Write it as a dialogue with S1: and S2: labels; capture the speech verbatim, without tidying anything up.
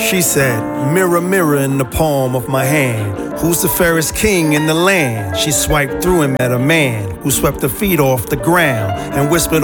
S1: She said, mirror, mirror in the palm of my hand, who's the fairest king in the land? She swiped through him at a man who swept her feet off the ground and whispered